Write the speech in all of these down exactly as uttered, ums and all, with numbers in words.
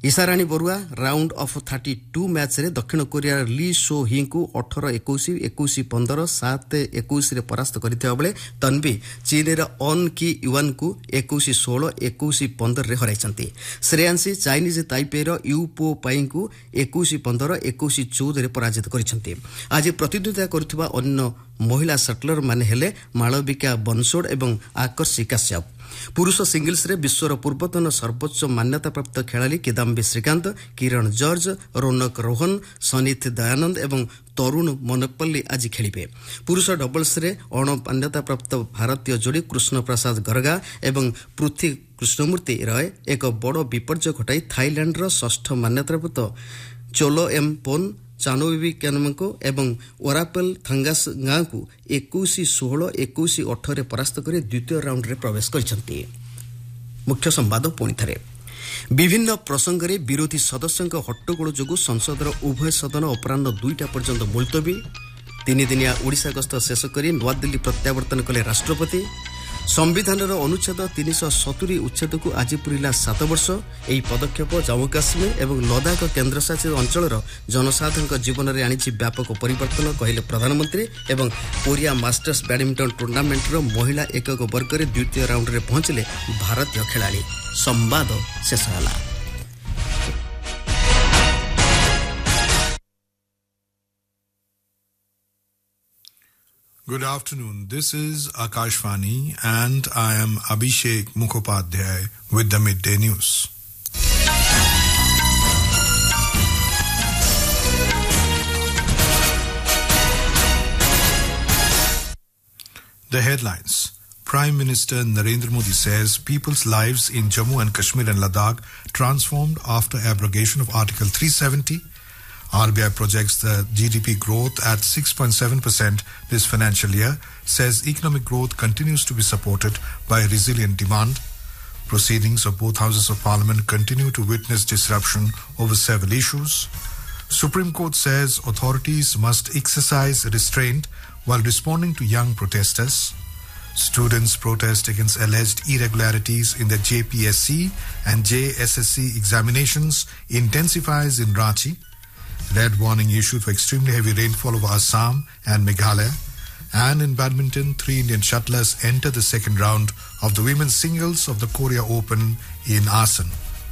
ईशाराणी Barua round of thirty two match रे दक्षिण Korea ली सो ही को अठारह इक्कीस इक्कीस पंद्रह सात इक्कीस रे परास्त करथिबा बेले तन्वी चीन रे ऑन की युआन को इक्कीस सोलह इक्कीस पंद्रह रे हराइछंती। श्रेयांशी चाइनीज ताइपे रो यूपो पाई को इक्कीस पंद्रह इक्कीस चौदह रे पराजित करिछंती। आज प्रतिद्वंद्विता करथिबा अन्य महिला शटलर माने हेले मालविका बंसोड एवं आकर्षी कश्यप। पुरुष सिंगल्स रे विश्वर पूर्वतन सर्वोच्च मान्यता प्राप्त खेलाड़ी किदाम्बी श्रीकांत, किरण जॉर्ज, रौनक रोहन, सनीथ दयानंद एवं तरुण मनपल्ली आज खेलिबे। पुरुष डबल्स रे अण मान्यता प्राप्त भारतीय जोड़ी कृष्ण प्रसाद गरगा एवं पृथ्वी कृष्णमूर्ति रॉय एक बड़ विपर्जय घटाई थाईलैंड रो षष्ठ मान्यता प्राप्त चोलो एम पोन चानोवी कैनमको एवं ओरापेल थंगास गाँ को इक्कीस सोलह इक्कीस अठारह परास्त कर द्वितीय राउंड रे प्रवेश करिसंती। मुख्य संवाद पुणी थरे विभिन्न प्रसंग रे विरोधी सदस्यଙ୍କ हट्टगोल जोगु संसदर उभय सदन अपराह्न दुईटा पर्यंत मुलतवी। तीन दिनिया ओडिशा गस्त शेष करी नवादिल्ली प्रत्यावर्तन कले राष्ट्रपति। संविधानर अनुच्छेद तीन सौ सत्तर उच्छेद को आज पूरा सात वर्ष। यही पदक्षेप जम्मू काश्मीर एवं लद्दाख केन्द्रशासित अंचलर जनसाधारण जीवन में आनी व्यापक परिवर्तन कहले प्रधानमंत्री। एवं कोरिया मास्टर्स बैडमिंटन टूर्नामेंटर महिला एकक वर्ग में द्वितीय राउंड में पहुंचले भारतीय खेलाड़ी। संवाद शेष होला। Good afternoon. This is Akashvani and I am Abhishek Mukhopadhyay with the Midday News. The headlines. Prime Minister Narendra Modi says people's lives in Jammu and Kashmir and Ladakh transformed after abrogation of Article three seventy. R B I projects the G D P growth at six point seven percent this financial year, says economic growth continues to be supported by resilient demand. Proceedings of both houses of parliament continue to witness disruption over several issues. Supreme Court says authorities must exercise restraint while responding to young protesters. Students protest against alleged irregularities in the J P S C and J S S C examinations intensifies in Ranchi. Red warning issued for extremely heavy rainfall over Assam and Meghalaya. And in badminton, three Indian shuttlers enter the second round of the women's singles of the Korea Open in Asan.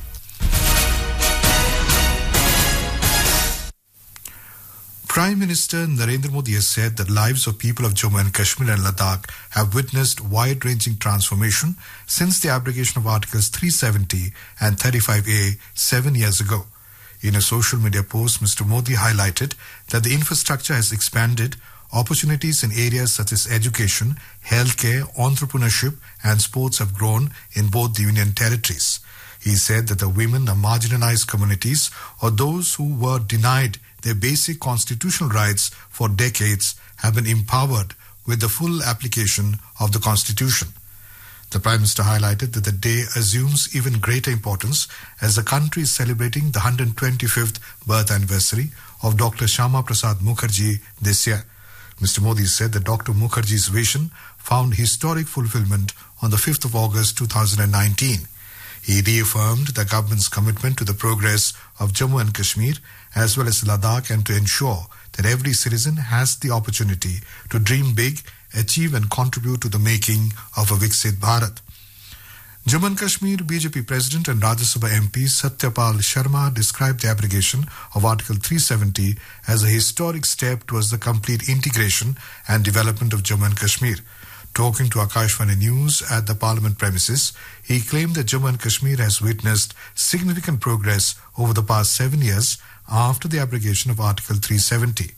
Prime Minister Narendra Modi has said that lives of people of Jammu and Kashmir and Ladakh have witnessed wide-ranging transformation since the abrogation of Articles three seventy and thirty-five A seven years ago. In a social media post, Mister Modi highlighted that the infrastructure has expanded, opportunities in areas such as education, healthcare, entrepreneurship and sports have grown in both the union territories. He said that the women of marginalized communities or those who were denied their basic constitutional rights for decades have been empowered with the full application of the Constitution. The Prime Minister highlighted that the day assumes even greater importance as the country is celebrating the one hundred twenty-fifth birth anniversary of Doctor Shyama Prasad Mukherjee this year. Mister Modi said that Doctor Mukherjee's vision found historic fulfillment on the fifth of August two thousand nineteen. He reaffirmed the government's commitment to the progress of Jammu and Kashmir as well as Ladakh and to ensure that every citizen has the opportunity to dream big, achieve and contribute to the making of a Viksit Bharat. Jammu and Kashmir B J P President and Rajya Sabha M P Satyapal Sharma described the abrogation of Article three seventy as a historic step towards the complete integration and development of Jammu and Kashmir. Talking to Akashvani News at the Parliament premises, he claimed that Jammu and Kashmir has witnessed significant progress over the past seven years after the abrogation of Article three seventy.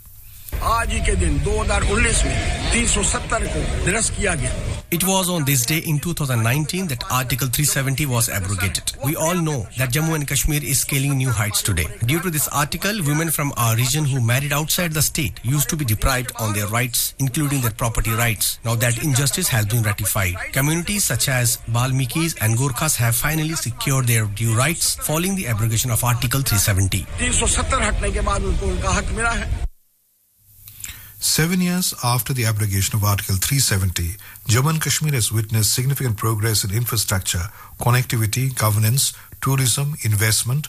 It was on this day in two thousand nineteen that Article three seventy was abrogated. We all know that Jammu and Kashmir is scaling new heights today. Due to this article, women from our region who married outside the state used to be deprived on their rights, including their property rights. Now that injustice has been ratified. Communities such as Balmikis and Gorkhas have finally secured their due rights following the abrogation of Article three seventy. Seven years after the abrogation of Article three seventy, Jammu and Kashmir has witnessed significant progress in infrastructure, connectivity, governance, tourism, investment,